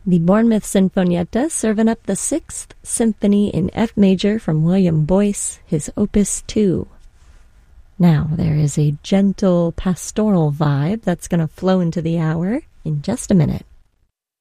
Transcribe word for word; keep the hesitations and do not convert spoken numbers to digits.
The Bournemouth Sinfonietta serving up the Sixth Symphony in F major from William Boyce, his Opus two. Now, there is a gentle pastoral vibe that's going to flow into the hour in just a minute.